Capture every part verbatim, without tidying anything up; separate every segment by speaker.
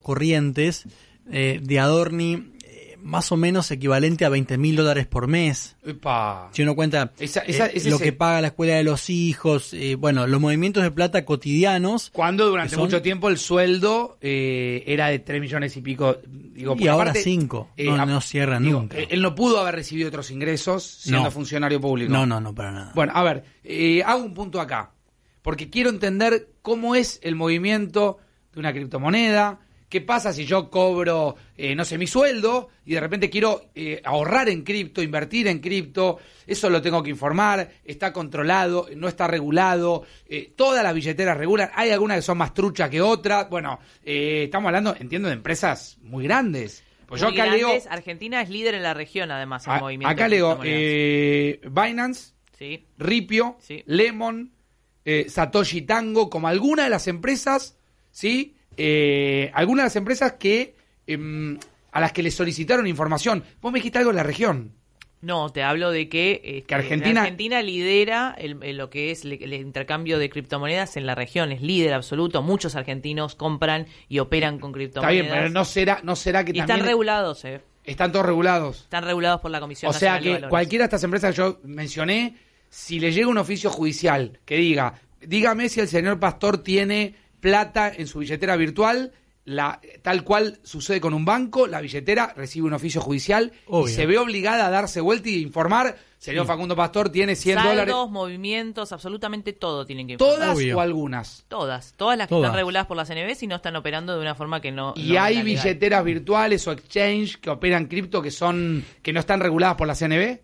Speaker 1: corrientes eh, de Adorni, eh, más o menos equivalente a veinte mil dólares por mes.
Speaker 2: Epa.
Speaker 1: Si uno cuenta
Speaker 2: Esa- esa-
Speaker 1: eh,
Speaker 2: ese
Speaker 1: lo
Speaker 2: es
Speaker 1: que
Speaker 2: el-
Speaker 1: paga la escuela de los hijos, eh, bueno, los movimientos de plata cotidianos.
Speaker 2: Cuando durante
Speaker 1: que son-
Speaker 2: mucho tiempo el sueldo eh, era de tres millones y pico. Digo,
Speaker 1: Y
Speaker 2: porque
Speaker 1: ahora
Speaker 2: aparte,
Speaker 1: cinco.
Speaker 2: eh,
Speaker 1: No,
Speaker 2: a-
Speaker 1: no cierra
Speaker 2: digo,
Speaker 1: nunca.
Speaker 2: eh, Él no pudo haber recibido otros ingresos siendo
Speaker 1: No.
Speaker 2: funcionario público.
Speaker 1: No, no, no, para nada.
Speaker 2: Bueno, a ver, eh, hago un punto acá. Porque quiero entender cómo es el movimiento de una criptomoneda. ¿Qué pasa si yo cobro, eh, no sé, mi sueldo y de repente quiero eh, ahorrar en cripto, invertir en cripto? Eso lo tengo que informar. ¿Está controlado? ¿No está regulado? Eh, ¿Todas las billeteras regulan? ¿Hay algunas que son más truchas que otras? Bueno, eh, estamos hablando, entiendo, de empresas muy grandes. Pues
Speaker 3: Muy
Speaker 2: yo acá
Speaker 3: grandes.
Speaker 2: leo...
Speaker 3: Argentina es líder en la región, además, en
Speaker 2: a-
Speaker 3: movimiento
Speaker 2: acá
Speaker 3: de
Speaker 2: leo
Speaker 3: criptomonedas.
Speaker 2: eh, Binance,
Speaker 3: Sí.
Speaker 2: Ripio,
Speaker 3: Sí.
Speaker 2: Lemon, eh, Satoshi Tango, como algunas de las empresas, ¿sí? Eh, algunas de las empresas que em, a las que le solicitaron información. Vos me dijiste algo de la región.
Speaker 3: No, te hablo de que, eh,
Speaker 2: Que Argentina-
Speaker 3: Argentina lidera el, el- lo que es el, el intercambio de criptomonedas en la región, es líder absoluto. Muchos argentinos compran y operan con
Speaker 2: Está
Speaker 3: criptomonedas.
Speaker 2: bien, pero no será, no será que
Speaker 3: y están
Speaker 2: también
Speaker 3: regulados, eh.
Speaker 2: están todos regulados.
Speaker 3: Están regulados por la Comisión
Speaker 2: O sea
Speaker 3: Nacional de
Speaker 2: que
Speaker 3: Valores.
Speaker 2: cualquiera de estas empresas que yo mencioné, si le llega un oficio judicial que diga, dígame si el señor Pastor tiene plata en su billetera virtual, la, tal cual sucede con un banco, la billetera recibe un oficio judicial
Speaker 1: Obvio.
Speaker 2: y se ve obligada a darse vuelta y informar, señor
Speaker 1: Sí.
Speaker 2: Facundo Pastor tiene cien
Speaker 3: Saldos,
Speaker 2: dólares,
Speaker 3: movimientos, absolutamente todo tienen que informar.
Speaker 2: todas
Speaker 1: Obvio.
Speaker 2: o algunas.
Speaker 3: Todas, todas las que
Speaker 1: Todas.
Speaker 3: están reguladas por la C N B si no están operando de una forma que no.
Speaker 2: Y
Speaker 3: no
Speaker 2: hay
Speaker 3: es la legal.
Speaker 2: billeteras virtuales o exchange que operan cripto que son que no están reguladas por la C N B.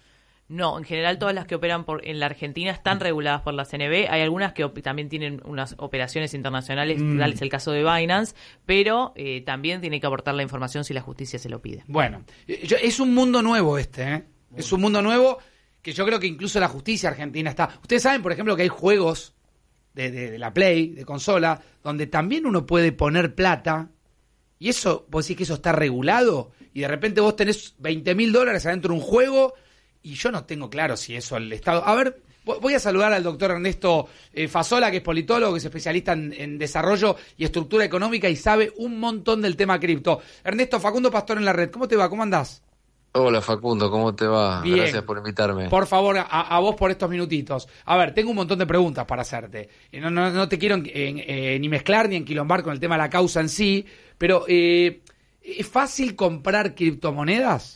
Speaker 3: No, en general todas las que operan por en la Argentina están reguladas por la C N B. Hay algunas que op- también tienen unas operaciones internacionales,
Speaker 2: Mm.
Speaker 3: tal es el caso de Binance, pero eh, también tiene que aportar la información si la justicia se lo pide.
Speaker 2: Bueno, eh, yo- es un mundo nuevo este, ¿eh? Es un mundo nuevo que yo creo que incluso la justicia argentina está... Ustedes saben, por ejemplo, que hay juegos de, de- de la Play, de consola, donde también uno puede poner plata, y eso, vos decís que eso está regulado, y de repente vos tenés veinte mil dólares adentro de un juego, y yo no tengo claro si eso el Estado... A ver, vo- voy a saludar al doctor Ernesto eh, Fasola, que es politólogo, que es especialista en, en desarrollo y estructura económica y sabe un montón del tema cripto. Ernesto, Facundo Pastor en la red, ¿cómo te va? ¿Cómo andás?
Speaker 4: Hola Facundo, ¿cómo te va?
Speaker 2: Bien.
Speaker 4: Gracias por invitarme.
Speaker 2: Por favor, a, a vos por estos minutitos. A ver, tengo un montón de preguntas para hacerte. Eh, No, no, no te quiero en- en- eh, ni mezclar ni enquilombar con el tema de la causa en sí, pero eh, ¿es fácil comprar criptomonedas?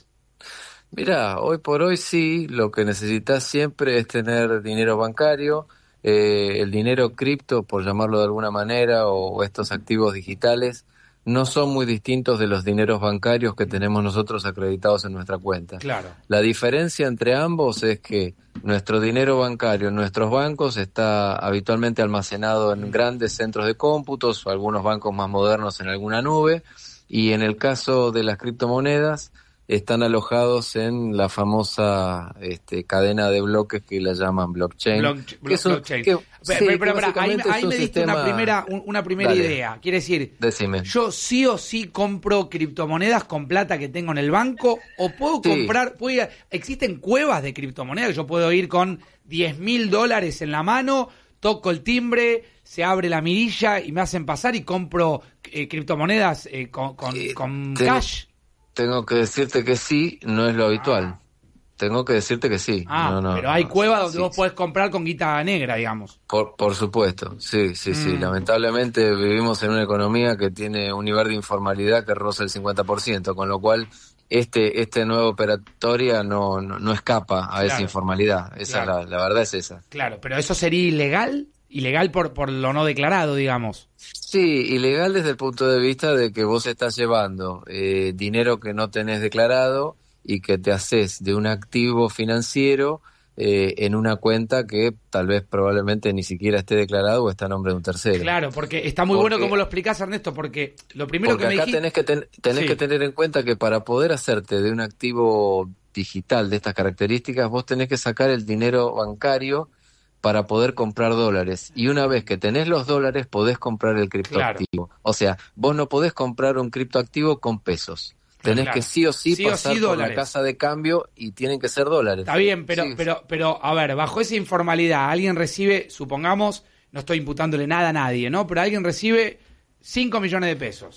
Speaker 4: Mirá, hoy por hoy sí, lo que necesitas siempre es tener dinero bancario, eh, el dinero cripto, por llamarlo de alguna manera, o, o estos activos digitales, no son muy distintos de los dineros bancarios que tenemos nosotros acreditados en nuestra cuenta.
Speaker 2: Claro.
Speaker 4: La diferencia entre ambos es que nuestro dinero bancario en nuestros bancos está habitualmente almacenado en grandes centros de cómputos o algunos bancos más modernos en alguna nube, y en el caso de las criptomonedas están alojados en la famosa este, cadena de bloques que la llaman blockchain.
Speaker 2: Blockch-
Speaker 4: que es un-
Speaker 2: blockchain.
Speaker 4: que-
Speaker 2: Pero,
Speaker 4: sí,
Speaker 2: pero,
Speaker 4: que
Speaker 2: pero, pero, ahí,
Speaker 4: básicamente es
Speaker 2: ahí
Speaker 4: un
Speaker 2: me diste una
Speaker 4: sistema-
Speaker 2: primera, un- una primera
Speaker 4: Dale.
Speaker 2: idea. Quiere decir,
Speaker 4: Decime.
Speaker 2: yo sí o sí compro criptomonedas con plata que tengo en el banco, o puedo
Speaker 4: Sí.
Speaker 2: comprar, puedo ir a- existen cuevas de criptomonedas que yo puedo ir con diez mil dólares en la mano, toco el timbre, se abre la mirilla y me hacen pasar y compro eh, criptomonedas eh, con, con,
Speaker 4: Eh,
Speaker 2: con
Speaker 4: te-
Speaker 2: cash.
Speaker 4: Tengo que decirte que sí, no es lo habitual. Tengo que decirte que sí.
Speaker 2: Ah,
Speaker 4: No, no,
Speaker 2: pero hay
Speaker 4: no,
Speaker 2: cuevas donde
Speaker 4: sí,
Speaker 2: vos
Speaker 4: sí.
Speaker 2: podés comprar con guita negra, digamos.
Speaker 4: Por, por supuesto, sí, sí, sí.
Speaker 2: Mm.
Speaker 4: Lamentablemente vivimos en una economía que tiene un nivel de informalidad que roza el cincuenta por ciento, con lo cual este este nuevo operatoria no, no, no escapa a esa
Speaker 2: Claro.
Speaker 4: informalidad. Esa
Speaker 2: Claro.
Speaker 4: es la, la verdad es esa.
Speaker 2: Claro, pero eso sería ilegal, ilegal por, por lo no declarado, digamos.
Speaker 4: Sí, ilegal desde el punto de vista de que vos estás llevando eh, dinero que no tenés declarado y que te haces de un activo financiero eh, en una cuenta que tal vez probablemente ni siquiera esté declarado o está a nombre de un tercero.
Speaker 2: Claro, porque está muy
Speaker 4: Porque-
Speaker 2: bueno como lo explicás, Ernesto, porque lo primero
Speaker 4: Porque
Speaker 2: que me
Speaker 4: acá
Speaker 2: dijiste...
Speaker 4: tenés que, ten- tenés
Speaker 2: Sí.
Speaker 4: que tener en cuenta que para poder hacerte de un activo digital de estas características, vos tenés que sacar el dinero bancario para poder comprar dólares. Y una vez que tenés los dólares, podés comprar el criptoactivo. O sea, vos no podés comprar un criptoactivo con pesos. Tenés
Speaker 2: Claro.
Speaker 4: que sí o sí,
Speaker 2: Sí o
Speaker 4: pasar
Speaker 2: sí
Speaker 4: por
Speaker 2: dólares.
Speaker 4: la casa de cambio y tienen que ser dólares.
Speaker 2: Está bien, pero,
Speaker 4: Sí.
Speaker 2: pero, pero, a ver, bajo esa informalidad, alguien recibe, supongamos, no estoy imputándole nada a nadie, ¿no? Pero alguien recibe cinco millones de pesos.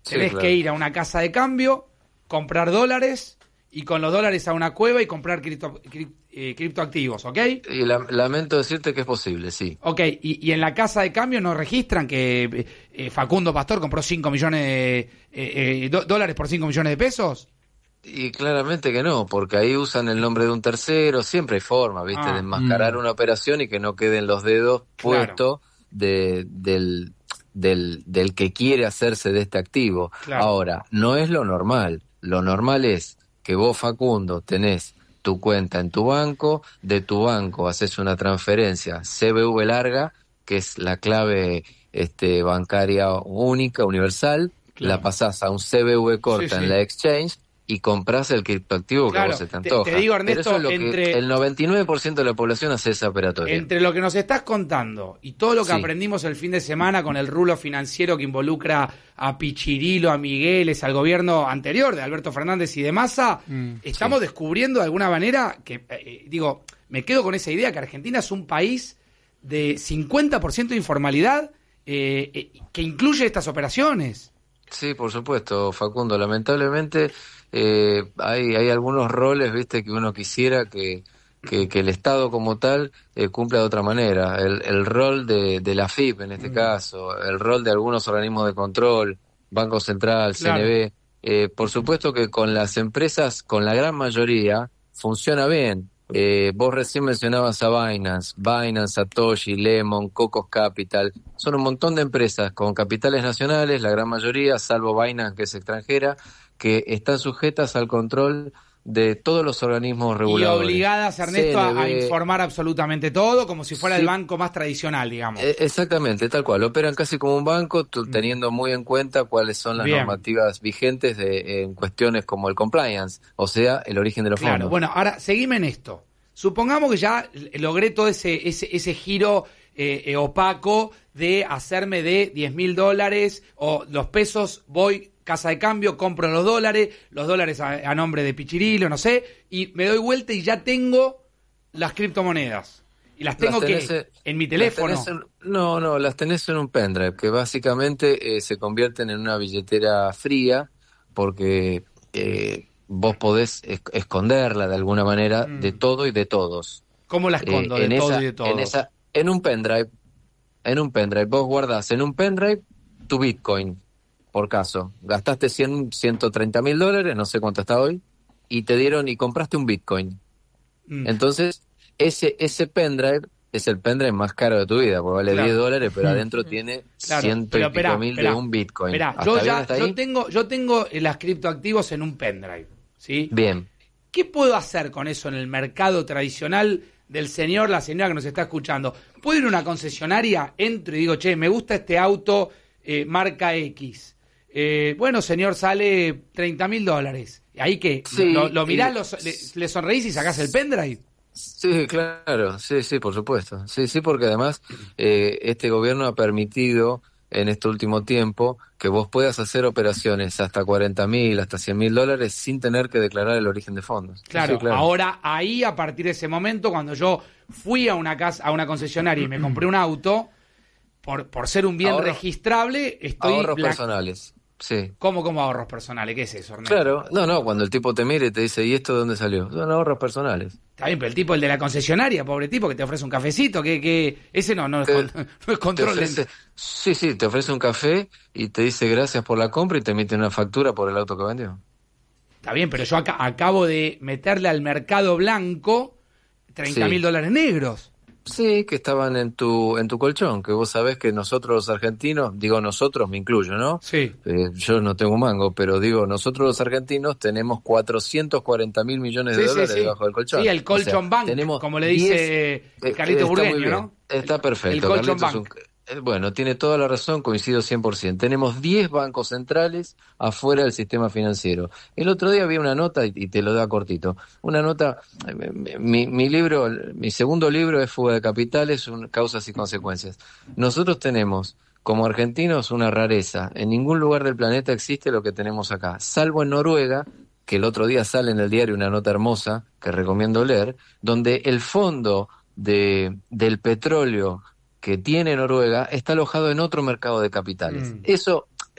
Speaker 2: Sí, tenés
Speaker 4: claro.
Speaker 2: que ir a una casa de cambio, comprar dólares y con los dólares a una cueva y comprar cripto, cripto, eh, criptoactivos, ¿ok?
Speaker 4: Y la, lamento decirte que es posible, sí.
Speaker 2: Ok, y, y en la casa de cambio nos registran que eh, Facundo Pastor compró cinco millones de eh, eh, do, dólares por cinco millones de pesos.
Speaker 4: Y claramente que no, porque ahí usan el nombre de un tercero, siempre hay forma, ¿viste?
Speaker 2: Ah,
Speaker 4: de enmascarar
Speaker 1: mm.
Speaker 4: una operación y que no queden los dedos
Speaker 2: Claro.
Speaker 4: puestos de, del, del, del que quiere hacerse de este activo.
Speaker 2: Claro.
Speaker 4: Ahora, no es lo normal. Lo normal es que vos, Facundo, tenés tu cuenta en tu banco, de tu banco haces una transferencia C B V larga, que es la clave este, bancaria única, universal,
Speaker 2: Claro.
Speaker 4: la pasás a un C B V corta
Speaker 2: Sí, sí.
Speaker 4: en la exchange y compras el criptoactivo
Speaker 2: Claro,
Speaker 4: que a vos se te
Speaker 2: te-
Speaker 4: antoja.
Speaker 2: te digo, Ernesto,
Speaker 4: Pero eso es lo
Speaker 2: entre-
Speaker 4: que el noventa y nueve por ciento de la población hace esa operatoria.
Speaker 2: Entre lo que nos estás contando y todo lo que
Speaker 4: Sí.
Speaker 2: aprendimos el fin de semana con el rulo financiero que involucra a Pichirilo, a Migueles, al gobierno anterior de Alberto Fernández y de Massa,
Speaker 1: Mm,
Speaker 2: estamos descubriendo de alguna manera que, eh, digo, me quedo con esa idea que Argentina es un país de cincuenta por ciento de informalidad eh, eh, que incluye estas operaciones.
Speaker 4: Sí, por supuesto, Facundo. Lamentablemente eh, hay, hay algunos roles, viste, que uno quisiera que, que, que el Estado como tal eh, cumpla de otra manera. El, el rol de, de la F I P en este caso, el rol de algunos organismos de control, Banco Central,
Speaker 2: Claro.
Speaker 4: C N B. Eh, por supuesto que con las empresas, con la gran mayoría, funciona bien. Eh, vos recién mencionabas a Binance, Binance, Satoshi, Lemon, Cocos Capital, son un montón de empresas con capitales nacionales, la gran mayoría, salvo Binance que es extranjera, que están sujetas al control de todos los organismos
Speaker 2: Y
Speaker 4: reguladores.
Speaker 2: obligadas, Ernesto, a, a
Speaker 4: C N B,
Speaker 2: informar absolutamente todo, como si fuera
Speaker 4: Sí.
Speaker 2: el banco más tradicional, digamos.
Speaker 4: Eh, Exactamente, tal cual. Operan casi como un banco, tu- teniendo muy en cuenta cuáles son las
Speaker 2: Bien.
Speaker 4: normativas vigentes de, en cuestiones como el compliance, o sea, el origen de los
Speaker 2: Claro,
Speaker 4: fondos.
Speaker 2: bueno, ahora seguime en esto. Supongamos que ya l- logré todo ese, ese, ese giro eh, eh, opaco de hacerme de diez mil dólares o los pesos, voy, casa de cambio, compro los dólares, los dólares a, a nombre de Pichirilo, no sé, y me doy vuelta y ya tengo las criptomonedas. Y las tengo
Speaker 4: Las tenés
Speaker 2: que
Speaker 4: en-
Speaker 2: en mi
Speaker 4: las
Speaker 2: teléfono.
Speaker 4: tenés en- no, no, las tenés en un pendrive, que básicamente eh, se convierten en una billetera fría, porque eh, vos podés es- esconderla de alguna manera
Speaker 2: Mm.
Speaker 4: de todo y de todos.
Speaker 2: ¿Cómo la escondo?
Speaker 4: Eh,
Speaker 2: de
Speaker 4: en
Speaker 2: todo
Speaker 4: esa-
Speaker 2: y de todo.
Speaker 4: En, esa, en un pendrive, en un pendrive, vos guardás en un pendrive tu Bitcoin, por caso. Gastaste cien, ciento treinta mil dólares, no sé cuánto está hoy, y te dieron y compraste un Bitcoin.
Speaker 2: Mm.
Speaker 4: Entonces, ese, ese pendrive es el pendrive más caro de tu vida, porque vale
Speaker 2: Claro.
Speaker 4: diez dólares, pero adentro tiene
Speaker 2: Claro,
Speaker 4: ciento
Speaker 2: pero
Speaker 4: y pico
Speaker 2: esperá,
Speaker 4: mil
Speaker 2: esperá,
Speaker 4: de un Bitcoin.
Speaker 2: esperá,
Speaker 4: ¿Hasta
Speaker 2: yo
Speaker 4: bien
Speaker 2: ya
Speaker 4: hasta
Speaker 2: yo
Speaker 4: ahí?
Speaker 2: tengo, yo tengo eh, las criptoactivos en un pendrive, ¿sí?
Speaker 4: Bien.
Speaker 2: ¿Qué puedo hacer con eso en el mercado tradicional del señor, la señora que nos está escuchando? ¿Puedo ir a una concesionaria, entro y digo, che, me gusta este auto eh, marca X? Eh, bueno, señor, sale treinta mil dólares. ¿Ahí qué?
Speaker 4: Sí,
Speaker 2: ¿Lo, lo mirás,
Speaker 4: y-
Speaker 2: lo- le, le sonreís y sacás el pendrive?
Speaker 4: Sí, claro, sí, sí, por supuesto. Sí, sí, porque además eh, este gobierno ha permitido en este último tiempo que vos puedas hacer operaciones hasta cuarenta mil, hasta cien mil dólares sin tener que declarar el origen de fondos.
Speaker 2: Claro,
Speaker 4: Sí, claro.
Speaker 2: ahora ahí a partir de ese momento, cuando yo fui a una casa, a una concesionaria y me compré un auto, por, por ser un bien
Speaker 4: Ahorro-
Speaker 2: registrable, estoy
Speaker 4: Ahorros
Speaker 2: blan-
Speaker 4: personales, sí.
Speaker 2: ¿Cómo como ahorros personales? ¿Qué es eso, Ernesto?
Speaker 4: Claro, no, no, cuando el tipo te mire y te dice, ¿y esto de dónde salió? Son ahorros personales.
Speaker 2: Está bien, pero el tipo, el de la concesionaria, pobre tipo, que te ofrece un cafecito, que, que ese no, no es,
Speaker 4: Te-
Speaker 2: con- no es
Speaker 4: Te
Speaker 2: control.
Speaker 4: ofrece, sí, sí, te ofrece un café y te dice gracias por la compra y te emite una factura por el auto que vendió.
Speaker 2: Está bien, pero yo acá, acabo de meterle al mercado blanco treinta mil
Speaker 4: Sí.
Speaker 2: dólares negros.
Speaker 4: Sí, que estaban en tu en tu colchón, que vos sabés que nosotros los argentinos, digo nosotros, me incluyo, ¿no?
Speaker 2: Sí.
Speaker 4: Eh, yo no tengo un mango, pero digo, nosotros los argentinos tenemos cuatrocientos cuarenta mil millones de
Speaker 2: Sí, sí,
Speaker 4: dólares
Speaker 2: sí.
Speaker 4: debajo del colchón.
Speaker 2: Sí, el colchon
Speaker 4: O sea,
Speaker 2: bank,
Speaker 4: tenemos
Speaker 2: como le dice
Speaker 4: diez eh,
Speaker 2: Carlitos
Speaker 4: está muy
Speaker 2: Burgueño,
Speaker 4: bien,
Speaker 2: ¿no?
Speaker 4: Está perfecto.
Speaker 2: El colchon
Speaker 4: Carlitos es un- eh, bueno, tiene toda la razón, coincido cien por ciento. Tenemos diez bancos centrales afuera del sistema financiero. El otro día vi una nota, y y te lo da cortito, una nota, eh, mi, mi libro, mi segundo libro es Fuga de Capitales, un- Causas y Consecuencias. Nosotros tenemos, como argentinos, una rareza. En ningún lugar del planeta existe lo que tenemos acá, salvo en Noruega, que el otro día sale en el diario una nota hermosa que recomiendo leer, donde el fondo de, del petróleo que tiene Noruega está alojado en otro mercado de capitales.
Speaker 2: Mm.
Speaker 4: Eso,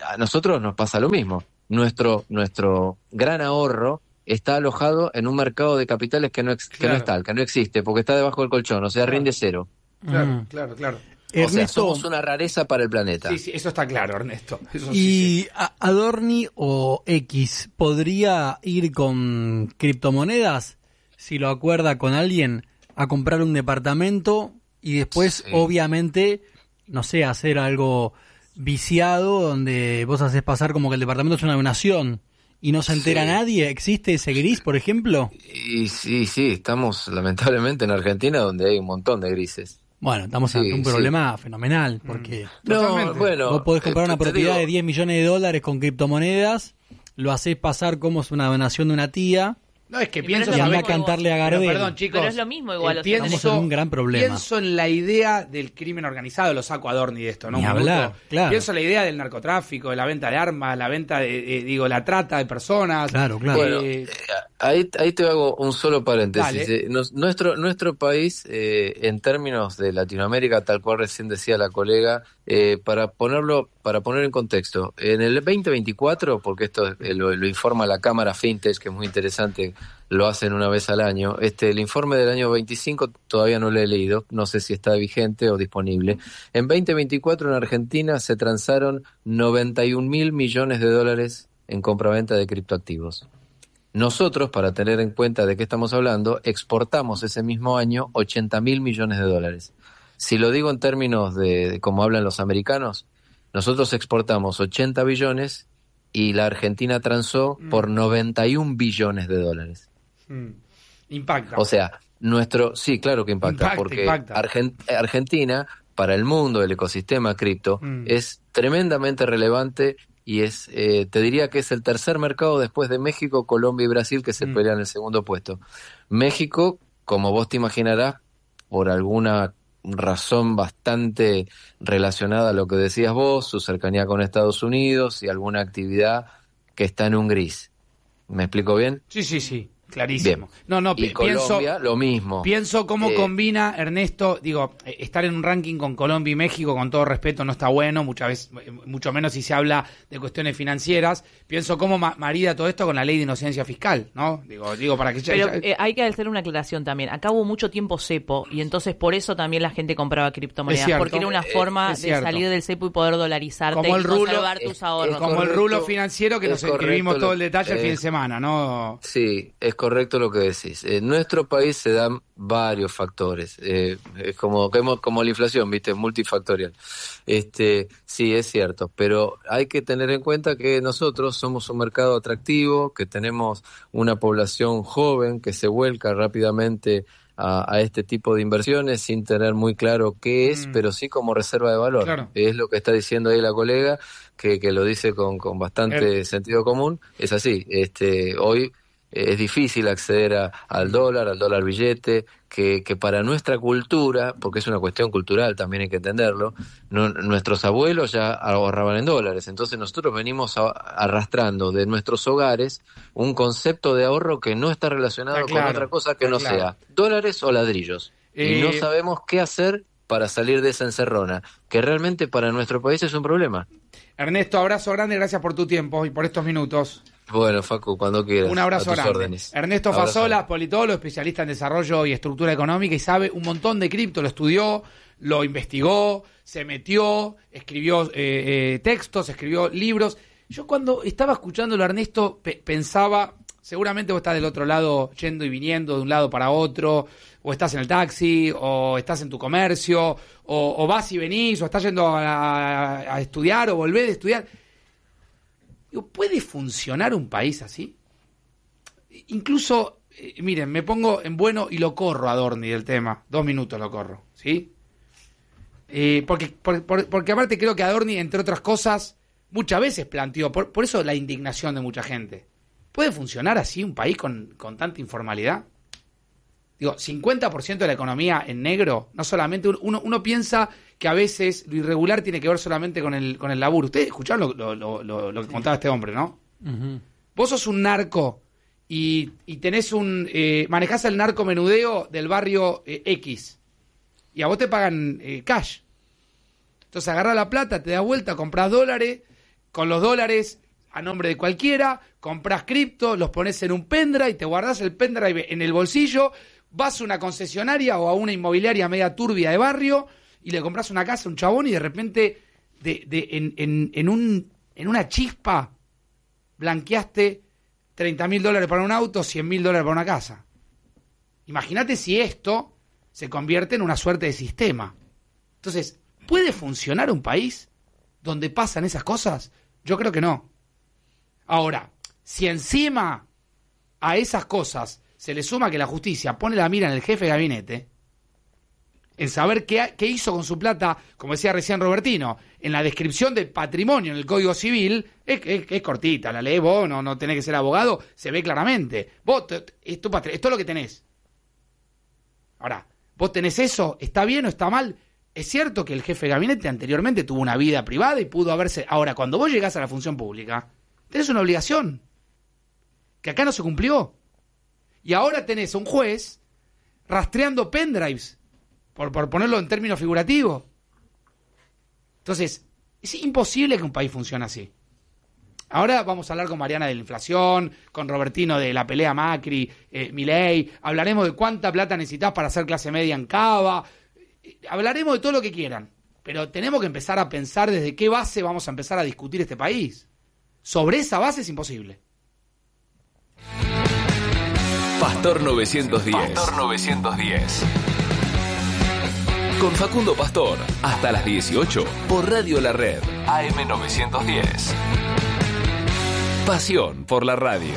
Speaker 4: a nosotros nos pasa lo mismo. Nuestro, nuestro gran ahorro está alojado en un mercado de capitales que no, ex, claro. que no está, que no existe, porque está debajo del colchón, o sea, claro. rinde cero.
Speaker 2: Claro, mm. claro, claro.
Speaker 4: O Ernesto, sea, somos una rareza para el planeta.
Speaker 2: Sí, sí, eso está claro, Ernesto. Eso
Speaker 1: y
Speaker 2: sí, sí.
Speaker 1: Adorni o X, ¿podría ir con criptomonedas, si lo acuerda con alguien, a comprar un departamento y después, sí. obviamente, no sé, hacer algo viciado donde vos haces pasar como que el departamento es una donación y no se entera sí. nadie? ¿Existe ese gris, por ejemplo?
Speaker 4: Y sí, sí, estamos lamentablemente en Argentina donde hay un montón de grises.
Speaker 1: Bueno, estamos sí, ante un problema sí. fenomenal, porque
Speaker 4: no, bueno,
Speaker 1: vos podés comprar
Speaker 4: eh,
Speaker 1: una propiedad
Speaker 4: digo,
Speaker 1: de diez millones de dólares con criptomonedas, lo hacés pasar como es una donación de una tía.
Speaker 2: No, es que
Speaker 3: y
Speaker 2: pienso...
Speaker 1: Y anda a cantarle a Gardel.
Speaker 2: Pero, perdón, chicos.
Speaker 3: Pero es lo mismo igual.
Speaker 2: Eh,
Speaker 3: o sea,
Speaker 2: pienso,
Speaker 1: estamos en un gran problema.
Speaker 2: Pienso en la idea del crimen organizado, lo saco a Adorni de esto, ¿no?
Speaker 1: Ni hablar, claro.
Speaker 2: Pienso en la idea del narcotráfico, de la venta de armas, la venta de, eh, digo, la trata de personas.
Speaker 1: Claro, claro.
Speaker 4: Bueno,
Speaker 2: eh,
Speaker 4: ahí, ahí te hago un solo paréntesis.
Speaker 2: Dale.
Speaker 4: Eh, nos, nuestro, nuestro país, eh, en términos de Latinoamérica, tal cual recién decía la colega, eh, para ponerlo, para poner en contexto, en el veinte veinticuatro, porque esto eh, lo, lo informa la Cámara Fintech, que es muy interesante, lo hacen una vez al año. Este, el informe del año veinticinco todavía no lo he leído, no sé si está vigente o disponible. En veinte veinticuatro en Argentina se transaron noventa y un mil millones de dólares en compraventa de criptoactivos. Nosotros, para tener en cuenta de qué estamos hablando, exportamos ese mismo año ochenta mil millones de dólares. Si lo digo en términos de, de cómo hablan los americanos, nosotros exportamos ochenta billones y la Argentina transó mm. por noventa y un billones de dólares.
Speaker 2: Mm. Impacta.
Speaker 4: O sea, nuestro... Sí, claro que impacta,
Speaker 2: impacta
Speaker 4: porque
Speaker 2: impacta.
Speaker 4: Argent, Argentina, para el mundo, el ecosistema cripto,
Speaker 2: mm.
Speaker 4: es tremendamente relevante y es, eh, te diría que es el tercer mercado después de México, Colombia y Brasil que se mm. pelean el segundo puesto. México, como vos te imaginarás, por alguna razón bastante relacionada a lo que decías vos, su cercanía con Estados Unidos y alguna actividad que está en un gris. ¿Me explico bien?
Speaker 2: Sí, sí, sí. Clarísimo.
Speaker 4: Bien.
Speaker 2: No, no,
Speaker 4: y
Speaker 2: pienso,
Speaker 4: Colombia, lo mismo.
Speaker 2: Pienso cómo eh, combina, Ernesto, digo, estar en un ranking con Colombia y México, con todo respeto, no está bueno, muchas veces, mucho menos si se habla de cuestiones financieras. Pienso cómo ma- marida todo esto con la ley de inocencia fiscal, ¿no? Digo, digo para que...
Speaker 3: Pero eh, hay que hacer una aclaración también. Acá hubo mucho tiempo cepo y entonces por eso también la gente compraba criptomonedas, porque era una forma
Speaker 2: es, es
Speaker 3: de salir del cepo y poder dolarizarte
Speaker 2: como el
Speaker 3: y
Speaker 2: rulo,
Speaker 3: conservar tus ahorros.
Speaker 2: Es, como
Speaker 4: correcto,
Speaker 2: el rulo financiero que nos escribimos todo el detalle
Speaker 4: eh,
Speaker 2: el fin de semana, ¿no?
Speaker 4: Sí, es correcto lo que decís. En nuestro país se dan varios factores, eh, es como, como como la inflación, viste, multifactorial. Este, sí, es cierto, pero hay que tener en cuenta que nosotros somos un mercado atractivo, que tenemos una población joven que se vuelca rápidamente a, a este tipo de inversiones sin tener muy claro qué es, mm. pero sí como reserva de valor.
Speaker 2: Claro.
Speaker 4: Es lo que está diciendo ahí la colega, que, que lo dice con, con bastante er- sentido común. Es así, este, hoy es difícil acceder a, al dólar, al dólar billete, que, que para nuestra cultura, porque es una cuestión cultural, también hay que entenderlo, no, nuestros abuelos ya ahorraban en dólares, entonces nosotros venimos a, arrastrando de nuestros hogares un concepto de ahorro que no está relacionado
Speaker 2: está claro,
Speaker 4: con otra cosa que no
Speaker 2: claro.
Speaker 4: sea dólares o ladrillos. Eh... Y no sabemos qué hacer para salir de esa encerrona, que realmente para nuestro país es un problema.
Speaker 2: Ernesto, abrazo grande, gracias por tu tiempo y por estos minutos.
Speaker 4: Bueno, Facu, cuando quieras.
Speaker 2: Un abrazo
Speaker 4: a tus
Speaker 2: grande.
Speaker 4: órdenes.
Speaker 2: Ernesto
Speaker 4: abrazo.
Speaker 2: Fasola, politólogo, especialista en desarrollo y estructura económica y sabe un montón de cripto, lo estudió, lo investigó, se metió, escribió eh, eh, textos, escribió libros. Yo cuando estaba escuchándolo a Ernesto pe- pensaba, seguramente vos estás del otro lado yendo y viniendo de un lado para otro, o estás en el taxi, o estás en tu comercio, o, o vas y venís, o estás yendo a, a estudiar, o volvés de estudiar. Digo, ¿puede funcionar un país así? Incluso, eh, miren, me pongo en bueno y lo corro a Adorni del tema. Dos minutos lo corro, ¿sí? Eh, porque, por, por, porque aparte creo que Adorni, entre otras cosas, muchas veces planteó, por, por eso la indignación de mucha gente. ¿Puede funcionar así un país con, con tanta informalidad? Digo, cincuenta por ciento de la economía en negro, no solamente uno, uno piensa que a veces lo irregular tiene que ver solamente con el con el laburo. Ustedes escucharon lo, lo, lo, lo que contaba este hombre, ¿no? Uh-huh. Vos sos un narco y, y tenés un... Eh, manejás el narcomenudeo del barrio eh, X y a vos te pagan eh, cash. Entonces agarrás la plata, te das vuelta, comprás dólares con los dólares a nombre de cualquiera, compras cripto, los pones en un pendrive, te guardás el pendrive en el bolsillo, vas a una concesionaria o a una inmobiliaria media turbia de barrio y le compras una casa a un chabón y de repente de, de, en, en, en, un, en una chispa blanqueaste treinta mil dólares para un auto, cien mil dólares para una casa. Imagínate si esto se convierte en una suerte de sistema. Entonces, ¿puede funcionar un país donde pasan esas cosas? Yo creo que no. Ahora, si encima a esas cosas se le suma que la justicia pone la mira en el jefe de gabinete, en saber qué, qué hizo con su plata, como decía recién Robertino, en la descripción del patrimonio en el Código Civil, es, es, es cortita, la lees vos, no, no tenés que ser abogado, se ve claramente. Vos, es tu patri- esto es lo que tenés. Ahora, vos tenés eso, ¿está bien o está mal? Es cierto que el jefe de gabinete anteriormente tuvo una vida privada y pudo haberse... Ahora, cuando vos llegás a la función pública, tenés una obligación, que acá no se cumplió. Y ahora tenés a un juez rastreando pendrives, por, por ponerlo en términos figurativos. Entonces, es imposible que un país funcione así. Ahora vamos a hablar con Mariana de la inflación, con Robertino de la pelea Macri, eh, Milei, hablaremos de cuánta plata necesitas para hacer clase media en Cava, eh, hablaremos de todo lo que quieran, pero tenemos que empezar a pensar desde qué base vamos a empezar a discutir este país. Sobre esa base es imposible.
Speaker 5: Pastor novecientos diez. Pastor novecientos diez. Con Facundo Pastor, hasta las dieciocho, por Radio La Red, A M novecientos diez. Pasión por la radio.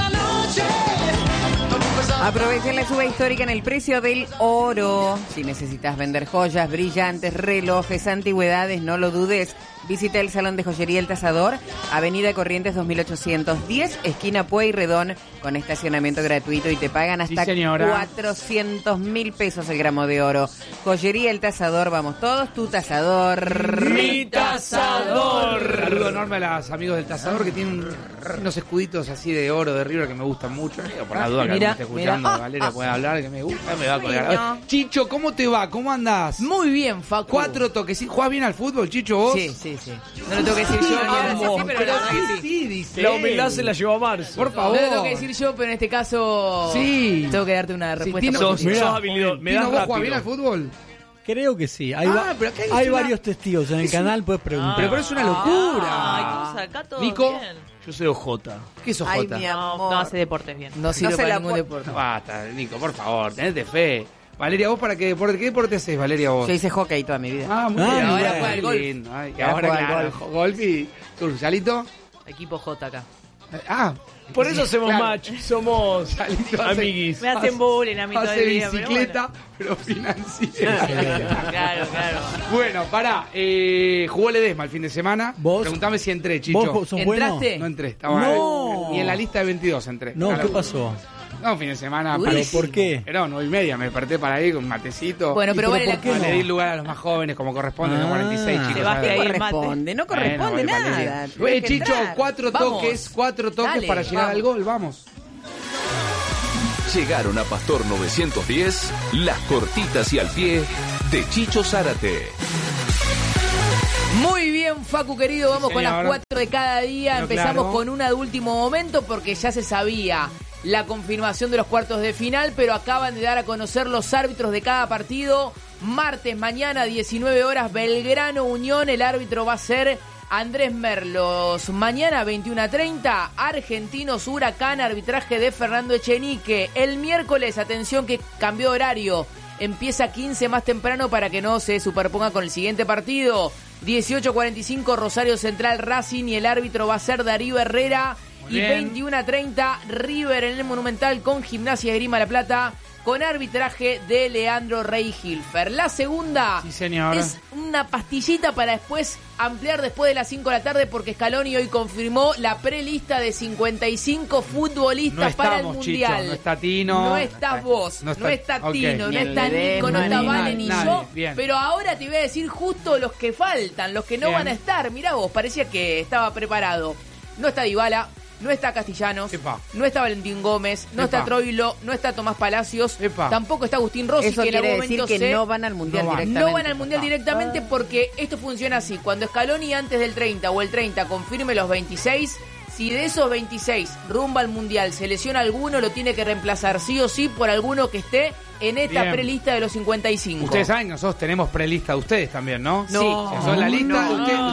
Speaker 6: Aprovechen la suba histórica en el precio del oro. Si necesitas vender joyas, brillantes, relojes, antigüedades, no lo dudes. Visita el Salón de Joyería El Tasador, Avenida Corrientes dos mil ochocientos diez, esquina Pueyrredón, con estacionamiento gratuito y te pagan hasta
Speaker 2: sí,
Speaker 6: cuatrocientos mil pesos el gramo de oro. Joyería El Tasador, vamos todos, tu tasador.
Speaker 2: ¡Mi tasador! Saludo enorme a los amigos del Tasador que tienen unos escuditos así de oro de River que me gustan mucho. Por la duda que
Speaker 3: Mira,
Speaker 2: me esté escuchando,
Speaker 3: mira.
Speaker 2: Valeria puede hablar, que me gusta, me va a colgar. A ver, Chicho, ¿cómo te va? ¿Cómo andás?
Speaker 7: Muy bien, Facu.
Speaker 2: Cuatro toques. ¿Jugás bien al fútbol, Chicho, vos?
Speaker 7: Sí, sí, sí. No lo tengo que decir yo.
Speaker 3: Vamos,
Speaker 7: Sí, pero la verdad que sí.
Speaker 2: sí, dice.
Speaker 1: La humildad se la llevó a Marzo.
Speaker 2: Por favor.
Speaker 7: No lo tengo que decir yo, pero en este caso
Speaker 2: Sí.
Speaker 7: tengo que darte una respuesta.
Speaker 2: Tino,
Speaker 1: sos-
Speaker 7: positiva.
Speaker 1: mirá,
Speaker 8: sos habilidoso, me
Speaker 2: Tino,
Speaker 8: das
Speaker 2: ¿vos jugás
Speaker 8: rápido.
Speaker 2: bien al fútbol?
Speaker 1: Creo que sí. Hay,
Speaker 2: Ah,
Speaker 1: va-
Speaker 2: pero acá hay
Speaker 1: hay
Speaker 2: una-
Speaker 1: varios testigos en el
Speaker 2: es
Speaker 1: canal,
Speaker 2: un-
Speaker 1: puedes preguntar.
Speaker 2: Pero, pero es una locura.
Speaker 3: Ay, todos acá, todos
Speaker 2: Nico.
Speaker 3: bien.
Speaker 8: Yo soy Ojota.
Speaker 2: ¿Qué sos,
Speaker 6: Ay,
Speaker 2: Jota?
Speaker 6: mi
Speaker 3: No,
Speaker 6: amor.
Speaker 3: no hace deportes bien.
Speaker 7: No sirve
Speaker 6: No se
Speaker 7: para
Speaker 6: la
Speaker 7: ningún
Speaker 6: pu-
Speaker 7: deporte.
Speaker 2: Basta, Nico, por favor, tenete fe. Valeria, ¿vos para qué deporte? ¿Qué deporte haces, Valeria, vos?
Speaker 6: Yo hice hockey toda mi vida.
Speaker 2: Ah, muy
Speaker 1: Ah,
Speaker 2: bien.
Speaker 1: ahora
Speaker 2: Muy
Speaker 7: juega al golf.
Speaker 2: lindo. Ay, y
Speaker 6: Ahora
Speaker 2: ahora,
Speaker 6: juega al
Speaker 2: claro,
Speaker 6: golf.
Speaker 2: golf y tour. ¿Salito?
Speaker 3: Equipo J acá.
Speaker 2: Eh, Ah.
Speaker 8: Por eso hacemos
Speaker 2: Claro.
Speaker 8: match, somos
Speaker 2: Salito hace-
Speaker 8: amiguis.
Speaker 3: Me hacen bullying a mí todo
Speaker 2: Hace
Speaker 3: el día, pero
Speaker 2: bicicleta, pero, financiera.
Speaker 3: Claro, claro.
Speaker 2: Bueno, pará. Eh, jugó Ledesma el fin de semana.
Speaker 1: ¿Vos?
Speaker 2: Preguntame si entré, Chicho.
Speaker 1: ¿Vos sos bueno?
Speaker 7: ¿Entraste?
Speaker 2: No entré. Estaba
Speaker 1: No.
Speaker 2: Ni en la lista de veintidós entré.
Speaker 1: No,
Speaker 2: Claro.
Speaker 1: ¿qué pasó?
Speaker 2: No, fin de semana.
Speaker 1: ¿Pero
Speaker 2: parece-
Speaker 1: por qué?
Speaker 2: Pero nueve y media, me desperté para ir con un matecito.
Speaker 7: Bueno,
Speaker 1: ¿Y
Speaker 7: pero vale
Speaker 1: por
Speaker 7: la
Speaker 1: qué
Speaker 2: No,
Speaker 1: no?
Speaker 2: le di lugar a los más jóvenes como corresponde,
Speaker 1: Ah.
Speaker 2: los cuarenta y seis chicos.
Speaker 3: Te vas
Speaker 2: ¿sabes?
Speaker 3: a
Speaker 6: No
Speaker 3: ir, mate.
Speaker 6: corresponde, no corresponde
Speaker 2: Bueno,
Speaker 6: nada.
Speaker 2: Valeria.
Speaker 6: Tenés
Speaker 2: Oye,
Speaker 6: que
Speaker 2: Chicho,
Speaker 6: entrar.
Speaker 2: cuatro
Speaker 7: Vamos.
Speaker 2: toques, cuatro toques
Speaker 7: Dale,
Speaker 2: para llegar
Speaker 7: vamos.
Speaker 2: al gol, vamos.
Speaker 5: Llegaron a Pastor novecientos diez, las cortitas y al pie de Chicho Zárate.
Speaker 7: Muy bien, Facu querido, vamos
Speaker 2: Sí,
Speaker 7: con las
Speaker 2: señor.
Speaker 7: cuatro de cada día.
Speaker 2: Pero
Speaker 7: Empezamos
Speaker 2: claro.
Speaker 7: con una de último momento porque ya se sabía la confirmación de los cuartos de final, pero acaban de dar a conocer los árbitros de cada partido. Martes, mañana, diecinueve horas, Belgrano Unión, el árbitro va a ser Andrés Merlos. Mañana, veintiuno treinta, Argentinos Huracán, arbitraje de Fernando Echenique. El miércoles, atención que cambió de horario, empieza quince más temprano para que no se superponga con el siguiente partido. dieciocho cuarenta y cinco, Rosario Central Racing y el árbitro va a ser Darío Herrera.
Speaker 2: Muy
Speaker 7: Y
Speaker 2: bien.
Speaker 7: veintiuno treinta, River en el Monumental con Gimnasia Esgrima La Plata, con arbitraje de Leandro Rey Hilfer. La segunda
Speaker 2: Sí, señor.
Speaker 7: es una pastillita para después ampliar después de las cinco de la tarde, porque Scaloni hoy confirmó la prelista de cincuenta y cinco futbolistas
Speaker 2: No
Speaker 7: para el
Speaker 2: estamos,
Speaker 7: Mundial.
Speaker 2: Chicho, no está Tino.
Speaker 7: No estás vos,
Speaker 2: No
Speaker 7: no
Speaker 2: está-
Speaker 7: está,
Speaker 2: ok.
Speaker 7: Tino,
Speaker 6: Ni
Speaker 7: no
Speaker 6: el
Speaker 7: está
Speaker 6: Ledesma,
Speaker 7: Nico, no está
Speaker 6: ni
Speaker 7: Vale
Speaker 2: nadie,
Speaker 7: ni
Speaker 2: nadie.
Speaker 7: yo.
Speaker 2: Bien.
Speaker 7: Pero ahora te voy a decir justo los que faltan, los que no
Speaker 2: Bien.
Speaker 7: van a estar. Mirá vos, parecía que estaba preparado. No está Dybala, no está Castellanos,
Speaker 2: Epa.
Speaker 7: no está Valentín Gómez, no
Speaker 2: Epa.
Speaker 7: está Troilo, no está Tomás Palacios,
Speaker 2: Epa.
Speaker 7: tampoco está Agustín Rossi,
Speaker 6: Eso
Speaker 7: que en algún
Speaker 6: quiere decir
Speaker 7: momento
Speaker 6: que
Speaker 7: se-
Speaker 6: no van al Mundial
Speaker 2: No van.
Speaker 6: directamente.
Speaker 7: no van al Mundial directamente porque esto funciona así. Cuando Scaloni antes del treinta o el treinta confirme los veintiséis, si de esos veintiséis rumba al Mundial se lesiona alguno, lo tiene que reemplazar sí o sí por alguno que esté en esta
Speaker 2: Bien.
Speaker 7: prelista de los cincuenta y cinco.
Speaker 2: Ustedes saben que nosotros tenemos prelista de ustedes también, ¿no?
Speaker 7: No.
Speaker 2: Sí, que son la lista de ustedes.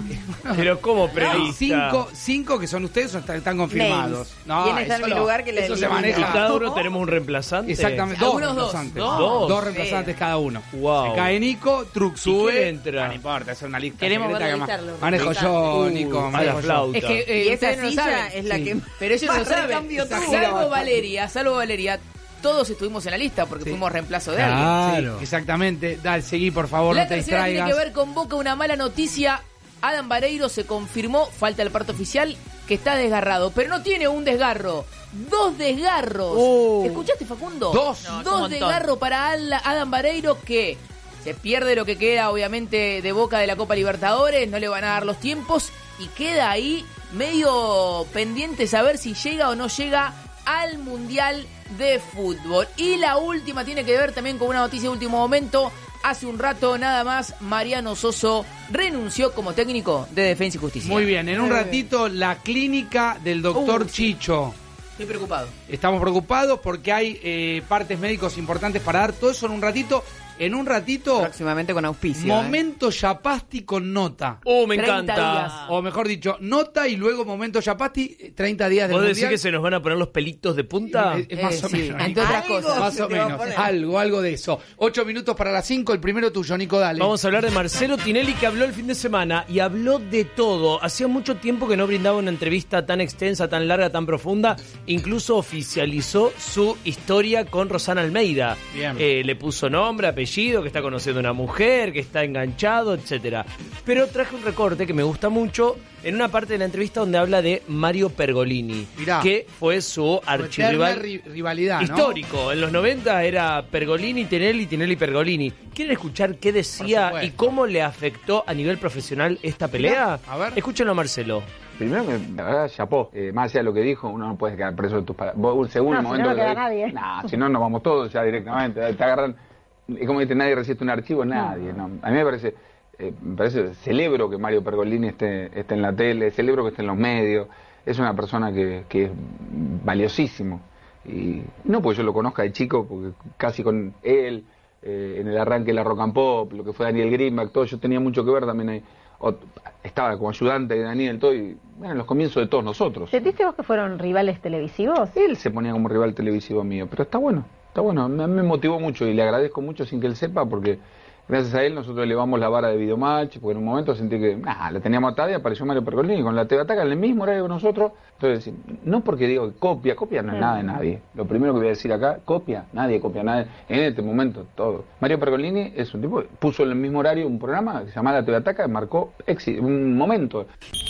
Speaker 8: Pero ¿cómo
Speaker 2: Hay
Speaker 8: prelista?
Speaker 2: cinco, cinco que son ustedes o están, están confirmados.
Speaker 6: Names. ¿Quién está en
Speaker 2: eso
Speaker 6: mi
Speaker 2: lo-
Speaker 6: lugar que le
Speaker 2: Eso se
Speaker 6: elimina?
Speaker 8: ¿Y
Speaker 2: maneja.
Speaker 8: cada uno tenemos un reemplazante?
Speaker 2: Exactamente, dos
Speaker 7: Algunos dos.
Speaker 2: reemplazantes.
Speaker 8: Dos.
Speaker 2: Dos reemplazantes cada uno.
Speaker 8: Wow.
Speaker 2: Se cae Nico, Truc sube.
Speaker 8: quién entra?
Speaker 2: Ah, no importa, es una lista.
Speaker 6: Queremos
Speaker 2: secreta
Speaker 6: ver
Speaker 2: que
Speaker 6: la
Speaker 2: ma-
Speaker 6: lista, lo
Speaker 2: Manejo yo,
Speaker 6: reemplazantes.
Speaker 2: Nico,
Speaker 8: Uh, a
Speaker 2: manejo
Speaker 8: la
Speaker 2: yo.
Speaker 8: flauta.
Speaker 7: Es que eh,
Speaker 6: Y esa
Speaker 7: ustedes no
Speaker 6: silla
Speaker 7: saben.
Speaker 6: es la
Speaker 2: Sí.
Speaker 6: que
Speaker 7: Pero ellos no
Speaker 6: más
Speaker 7: saben.
Speaker 6: recambio tuvo.
Speaker 7: Salvo Valeria, salvo Valeria, todos estuvimos en la lista porque
Speaker 2: Sí.
Speaker 7: fuimos reemplazo de alguien.
Speaker 1: Claro.
Speaker 2: Sí, exactamente. Dale, seguí, por favor,
Speaker 7: La
Speaker 2: no te
Speaker 7: tercera tiene
Speaker 2: distraigas.
Speaker 7: que ver con Boca, una mala noticia. Adam Vareiro se confirmó, falta el parte oficial, que está desgarrado. Pero no tiene un desgarro, dos desgarros.
Speaker 1: Oh.
Speaker 7: ¿Escuchaste, Facundo?
Speaker 2: Dos.
Speaker 3: No, es un
Speaker 7: Dos
Speaker 3: montón.
Speaker 7: desgarros para Al- Adam Vareiro, que se pierde lo que queda, obviamente, de Boca de la Copa Libertadores. No le van a dar los tiempos. Y queda ahí medio pendiente saber si llega o no llega al Mundial de Fútbol. Y la última tiene que ver también con una noticia de último momento. Hace un rato nada más, Mariano Soso renunció como técnico de Defensa y Justicia.
Speaker 2: Muy bien, en un ratito la clínica del doctor
Speaker 7: Uh, sí.
Speaker 2: Chicho.
Speaker 7: Estoy preocupado.
Speaker 2: Estamos preocupados porque hay eh, partes médicos importantes para dar todo eso en un ratito. En un ratito,
Speaker 6: Próximamente con auspicio. ¿eh?
Speaker 2: momento Yapasti con nota.
Speaker 8: ¡Oh, me
Speaker 7: treinta
Speaker 8: encanta!
Speaker 7: días.
Speaker 2: O mejor dicho, nota y luego momento Yapasti, eh, treinta días del
Speaker 8: ¿Vos decís
Speaker 2: mundial.
Speaker 8: que se nos van a poner los pelitos de punta?
Speaker 2: Es, es más
Speaker 7: Eh,
Speaker 2: o
Speaker 7: sí,
Speaker 2: menos.
Speaker 7: entre otras
Speaker 6: Algo
Speaker 7: cosas.
Speaker 2: Más
Speaker 6: se
Speaker 2: o
Speaker 6: te va a
Speaker 2: menos.
Speaker 6: poner.
Speaker 2: Algo, algo de eso. Ocho minutos para las cinco, el primero tuyo, Nico, dale.
Speaker 8: Vamos a hablar de Marcelo Tinelli, que habló el fin de semana y habló de todo. Hacía mucho tiempo que no brindaba una entrevista tan extensa, tan larga, tan profunda. Incluso oficializó su historia con Rosana Almeida.
Speaker 2: Bien.
Speaker 8: Eh, le puso nombre, apellido, que está conociendo a una mujer, que está enganchado, etcétera. Pero traje un recorte que me gusta mucho en una parte de la entrevista donde habla de Mario Pergolini,
Speaker 2: Mirá.
Speaker 8: que fue su
Speaker 2: Eterna
Speaker 8: archirrival
Speaker 2: ri- rivalidad, ¿no?
Speaker 8: histórico. En los noventa era Pergolini, Tinelli, Tinelli, Pergolini. ¿Quieren escuchar qué decía
Speaker 2: Por supuesto.
Speaker 8: y cómo le afectó a nivel profesional esta pelea?
Speaker 2: A ver.
Speaker 8: Escúchenlo a Marcelo.
Speaker 9: Primero que, la verdad, chapó. Eh, más allá de lo que dijo, uno no puede quedar preso de tus palabras. Vos, según el
Speaker 10: No, si
Speaker 9: momento
Speaker 10: no, no
Speaker 9: que
Speaker 10: queda
Speaker 9: lo-
Speaker 10: nadie.
Speaker 9: Nah, si no, nos vamos todos ya directamente. Te agarran. Es como que nadie resiste un archivo, nadie. No. A mí me parece, eh, me parece, celebro que Mario Pergolini esté, esté en la tele, celebro que esté en los medios. Es una persona que, que es valiosísimo. Y no porque yo lo conozca de chico, porque casi con él, eh, en el arranque de la Rock and Pop, lo que fue Daniel Greenback, todo, yo tenía mucho que ver también ahí. O- estaba como ayudante de Daniel, todo, y bueno, en los comienzos de todos nosotros.
Speaker 10: ¿Sentiste vos que fueron rivales televisivos?
Speaker 9: Él se ponía como rival televisivo mío, pero está bueno, está bueno, me, me motivó mucho y le agradezco mucho sin que él sepa, porque gracias a él nosotros elevamos la vara de Videomatch, porque en un momento sentí que, nah, la teníamos atada y apareció Mario Pergolini con la T V Ataca en el mismo horario que nosotros. Entonces, no porque digo que copia, copia no es nada de nadie. Lo primero que voy a decir acá, copia, nadie copia nada. En este momento, todo. Mario Pergolini es un tipo que puso en el mismo horario un programa que se llama La T V Ataca, que marcó éxito, un momento.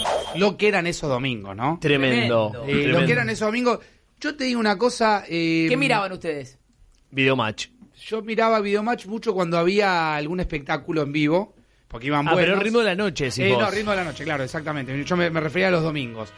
Speaker 2: Lo que eran esos domingos, ¿no?
Speaker 8: Tremendo.
Speaker 7: Tremendo.
Speaker 2: Eh,
Speaker 8: tremendo.
Speaker 2: lo que eran esos domingos. Yo te digo una cosa. eh,
Speaker 7: ¿Qué miraban ustedes?
Speaker 8: Videomatch.
Speaker 2: Yo miraba Videomatch mucho cuando había algún espectáculo en vivo, porque iban
Speaker 8: Ah,
Speaker 2: buenos.
Speaker 8: pero ritmo de la noche, decís
Speaker 2: Eh,
Speaker 8: vos.
Speaker 2: no, ritmo de la noche, claro, exactamente. Yo me, me refería a los domingos.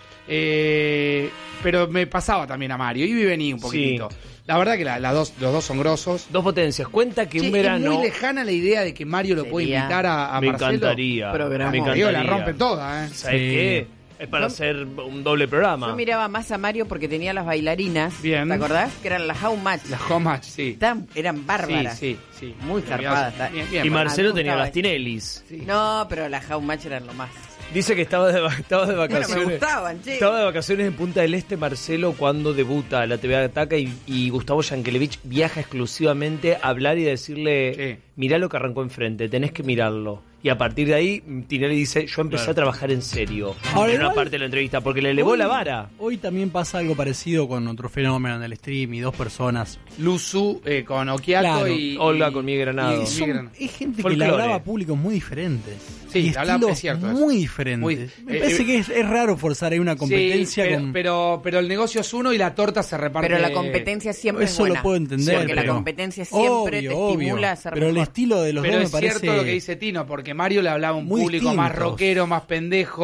Speaker 2: Eh, pero me pasaba también a Mario, iba y venía un poquitito. La verdad que la- las dos, los dos son grosos.
Speaker 8: Dos potencias. Cuenta que
Speaker 2: Che,
Speaker 8: un verano...
Speaker 2: Es muy lejana la idea de que Mario lo puede
Speaker 6: Sería-
Speaker 2: invitar a, a
Speaker 8: me
Speaker 2: Marcelo.
Speaker 8: encantaría.
Speaker 6: Programa.
Speaker 8: Me
Speaker 2: Digo,
Speaker 8: encantaría.
Speaker 2: la rompen toda, ¿eh?
Speaker 8: ¿Sabes
Speaker 1: Sí.
Speaker 8: qué? Es para hacer un doble programa.
Speaker 6: Yo miraba más a Mario porque tenía las bailarinas.
Speaker 2: Bien.
Speaker 6: ¿Te acordás? Que eran las How Match.
Speaker 2: Las Homatch, sí.
Speaker 6: Tan- eran bárbaras.
Speaker 2: Sí, sí, sí.
Speaker 6: Muy zarpadas.
Speaker 2: Bien, bien,
Speaker 8: y
Speaker 2: Mar-
Speaker 8: Marcelo
Speaker 6: me
Speaker 8: tenía
Speaker 6: gustaba
Speaker 8: las Tinellis.
Speaker 2: sí.
Speaker 6: No, pero las How Match eran lo más.
Speaker 8: Dice que estaba de, va- estaba de
Speaker 6: Bueno,
Speaker 8: vacaciones.
Speaker 6: me gustaban, che.
Speaker 8: Estaba de vacaciones en Punta del Este, Marcelo, cuando debuta la T V Ataca y, y Gustavo Yankelevich viaja exclusivamente a hablar y decirle,
Speaker 2: Sí.
Speaker 8: mirá lo que arrancó enfrente, tenés que mirarlo. Y a partir de ahí, Tinelli dice, yo empecé
Speaker 1: Claro.
Speaker 8: a trabajar en serio.
Speaker 1: Ahora,
Speaker 8: en una
Speaker 1: igual-
Speaker 8: parte de la entrevista, porque le elevó
Speaker 1: Hoy-
Speaker 8: la vara.
Speaker 1: Hoy también pasa algo parecido con otro fenómeno en el stream y dos personas.
Speaker 2: Luzu eh, con Okiato
Speaker 1: Claro.
Speaker 2: y...
Speaker 8: Olga
Speaker 2: y-
Speaker 8: con Miguel Granado.
Speaker 2: y-
Speaker 1: Y son-
Speaker 2: Miguel Granado.
Speaker 1: es gente que
Speaker 8: Folclore.
Speaker 1: le hablaba a públicos muy diferentes.
Speaker 2: Sí,
Speaker 1: y
Speaker 2: le hablaba-
Speaker 1: estilos
Speaker 2: es cierto eso.
Speaker 1: muy diferentes.
Speaker 2: Muy-
Speaker 1: Me
Speaker 2: eh,
Speaker 1: parece
Speaker 2: eh,
Speaker 1: que es, es raro forzar ahí una competencia
Speaker 2: Sí, pero,
Speaker 1: con...
Speaker 2: pero, pero el negocio es uno y la torta se reparte.
Speaker 6: Pero la competencia siempre es
Speaker 1: Eso
Speaker 6: buena.
Speaker 1: lo puedo entender,
Speaker 6: Porque la
Speaker 1: pero-
Speaker 6: competencia siempre
Speaker 1: Obvio,
Speaker 6: te
Speaker 1: obvio.
Speaker 6: estimula a ser
Speaker 1: Pero el
Speaker 6: mejor.
Speaker 1: estilo de los
Speaker 2: Pero
Speaker 1: dos
Speaker 2: es
Speaker 1: me parece...
Speaker 2: cierto lo que dice Tino, porque Mario le hablaba a un
Speaker 1: muy
Speaker 2: público más
Speaker 1: distintos.
Speaker 2: rockero, más pendejo.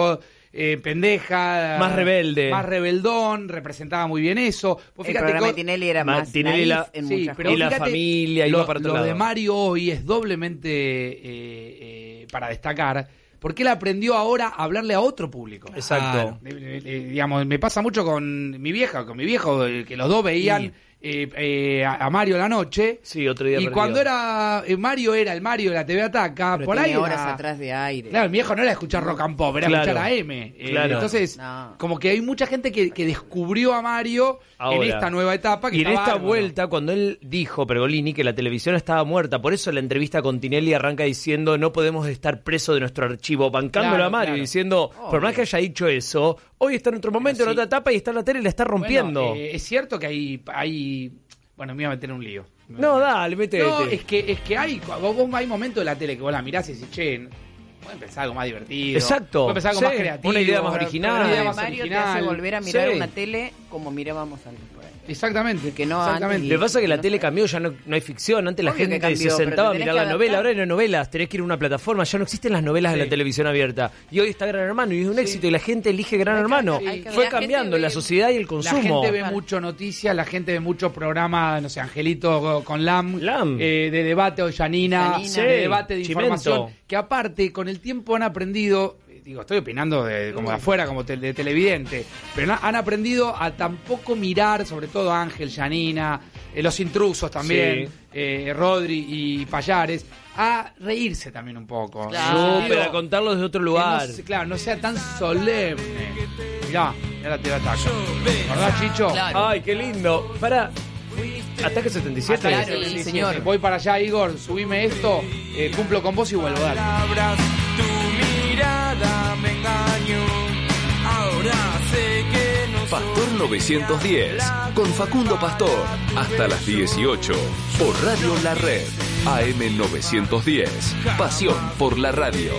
Speaker 2: eh, pendeja.
Speaker 8: Más rebelde.
Speaker 2: Más rebeldón, representaba muy bien eso. Pues
Speaker 6: El
Speaker 2: fíjate
Speaker 6: programa
Speaker 2: que-
Speaker 6: de Tinelli era
Speaker 8: Ma-
Speaker 6: más
Speaker 8: Tinelli
Speaker 6: naif
Speaker 8: la-
Speaker 6: en
Speaker 2: Sí,
Speaker 6: muchas
Speaker 2: pero
Speaker 8: y la
Speaker 2: fíjate,
Speaker 8: familia iba
Speaker 2: lo,
Speaker 8: para otro
Speaker 2: lo
Speaker 8: lado.
Speaker 2: de Mario hoy es doblemente eh, eh, para destacar, porque él aprendió ahora a hablarle a otro público.
Speaker 8: Exacto.
Speaker 2: Eh, eh, eh, digamos, me pasa mucho con mi vieja, con mi viejo, eh, que los dos veían
Speaker 8: Sí.
Speaker 2: eh, eh, a, a Mario la noche.
Speaker 8: Sí, otro día
Speaker 2: Y
Speaker 8: perdido.
Speaker 2: cuando era eh, Mario era el Mario de la T V Ataca,
Speaker 6: Pero
Speaker 2: por
Speaker 6: tiene
Speaker 2: ahí
Speaker 6: horas
Speaker 2: era-
Speaker 6: atrás de aire.
Speaker 2: Claro, mi viejo no era escuchar rock and pop, era
Speaker 8: Claro.
Speaker 2: escuchar a M. Eh,
Speaker 8: Claro.
Speaker 2: Entonces,
Speaker 6: No.
Speaker 2: como que hay mucha gente que, que descubrió a Mario en
Speaker 8: Ahora.
Speaker 2: esta nueva etapa. Que
Speaker 8: Y en
Speaker 2: está
Speaker 8: esta
Speaker 2: bárbaro.
Speaker 8: vuelta, cuando él dijo, Pergolini, que la televisión estaba muerta, por eso la entrevista con Tinelli arranca diciendo no podemos estar presos de nuestro archivo, bancándolo
Speaker 2: Claro,
Speaker 8: a Mario,
Speaker 2: claro.
Speaker 8: diciendo, por más que haya dicho eso, hoy está en otro momento, en
Speaker 2: sí.
Speaker 8: otra etapa, y está en la tele y la está rompiendo.
Speaker 2: Bueno, eh, es cierto que hay, hay... Bueno, me iba a meter en un lío.
Speaker 8: No, dale, métete.
Speaker 2: No, es que, es que hay, vos, vos hay momentos de la tele que vos la mirás y decís, che, puede empezar algo más divertido.
Speaker 8: Exacto,
Speaker 2: Puede empezar algo
Speaker 8: sí,
Speaker 2: más creativo.
Speaker 8: una idea más original.
Speaker 2: una idea
Speaker 6: El
Speaker 2: más
Speaker 6: Mario te
Speaker 2: original.
Speaker 6: hace volver a mirar
Speaker 8: Sí.
Speaker 6: una tele como mirábamos antes por ahí.
Speaker 2: Exactamente.
Speaker 6: Que no
Speaker 2: exactamente.
Speaker 6: antes.
Speaker 8: Lo que pasa es que la
Speaker 6: no
Speaker 8: tele
Speaker 6: sé.
Speaker 8: cambió, ya no, no hay ficción. Antes la
Speaker 6: Obvio que
Speaker 8: gente
Speaker 6: cambió,
Speaker 8: se
Speaker 6: pero te
Speaker 8: sentaba a
Speaker 6: tenés
Speaker 8: mirar
Speaker 6: que
Speaker 8: la novela,
Speaker 6: adaptar.
Speaker 8: ahora no hay novelas, tenés que ir a una plataforma, ya no existen las novelas
Speaker 2: Sí.
Speaker 8: de la televisión abierta. Y hoy está Gran Hermano y es un éxito y la gente elige Gran
Speaker 6: Hay que-
Speaker 8: Hermano.
Speaker 6: hay que-
Speaker 8: Fue
Speaker 6: la gente
Speaker 8: cambiando
Speaker 6: ve-
Speaker 8: la sociedad y el
Speaker 2: La
Speaker 8: consumo.
Speaker 2: gente ve mucho noticias, la gente ve mucho programa, no sé, Angelito con Lam,
Speaker 8: Lam.
Speaker 2: eh, de debate o Yanina,
Speaker 6: Yanina.
Speaker 2: de
Speaker 8: Sí,
Speaker 2: debate de
Speaker 8: Chimento.
Speaker 2: información, que aparte con el tiempo han aprendido, eh, digo, estoy opinando de, como de afuera, como te- de televidente, pero na- han aprendido a tampoco mirar, sobre todo Ángel, Yanina, eh, los intrusos también,
Speaker 8: Sí.
Speaker 2: eh, Rodri y Payares, a reírse también un poco.
Speaker 6: Claro.
Speaker 8: Súper, a contarlo desde otro
Speaker 2: Que
Speaker 8: lugar.
Speaker 2: No, se- claro, no sea tan solemne. Mirá, mirá la T V Ataca. ¿Verdad, Chicho?
Speaker 6: Claro.
Speaker 8: Ay, qué lindo. Para. Ataque setenta y siete.
Speaker 2: Hasta
Speaker 6: Claro,
Speaker 2: que-
Speaker 6: sí,
Speaker 2: sí,
Speaker 6: señor.
Speaker 2: sí, voy para allá, Igor, subime esto, eh, cumplo con vos y vuelvo, dale.
Speaker 5: Pastor novecientos diez, con Facundo Pastor, hasta las dieciocho, por Radio La Red, A M novecientos diez, pasión por la radio.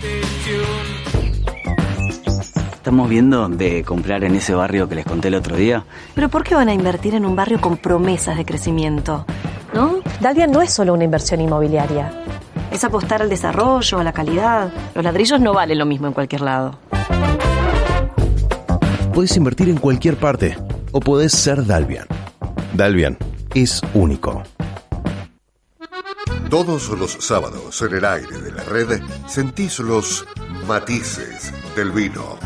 Speaker 11: Estamos viendo de comprar en ese barrio que les conté el otro día.
Speaker 12: ¿Pero por qué van a invertir en un barrio con promesas de crecimiento? ¿No?
Speaker 10: Dalvia no es solo una inversión inmobiliaria.
Speaker 12: Es apostar al desarrollo, a la calidad. Los ladrillos no valen lo mismo en cualquier lado.
Speaker 13: Puedes invertir en cualquier parte o podés ser Dalvian. Dalvian es único.
Speaker 14: Todos los sábados en el aire de la red sentís los matices del vino.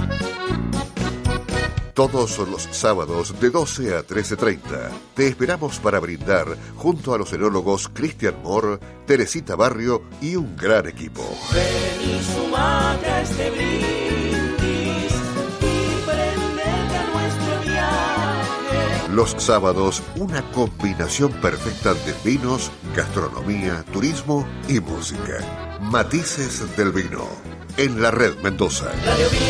Speaker 14: Todos los sábados de doce a trece treinta te esperamos para brindar junto a los enólogos Cristian Moore, Teresita Barrio y un gran equipo.
Speaker 15: Ven y sumate a este brindis y prendete a nuestro viaje.
Speaker 14: Los sábados, una combinación perfecta de vinos, gastronomía, turismo y música. Matices del vino. En la red Mendoza.